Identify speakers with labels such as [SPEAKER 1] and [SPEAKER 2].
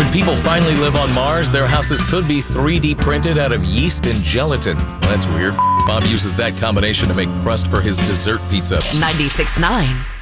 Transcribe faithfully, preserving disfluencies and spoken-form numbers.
[SPEAKER 1] When people finally live on Mars, their houses could be three D printed out of yeast and gelatin. That's weird. Bob uses that combination to make crust for his dessert pizza.
[SPEAKER 2] ninety-six point nine